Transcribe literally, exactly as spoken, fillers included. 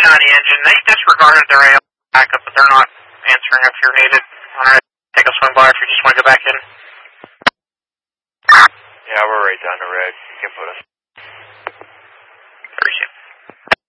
on the engine. They disregarded their A L backup, but they're not answering if you're needed. Alright, take a swing by if you just want to go back in. Yeah, we're right down the road. You can put us.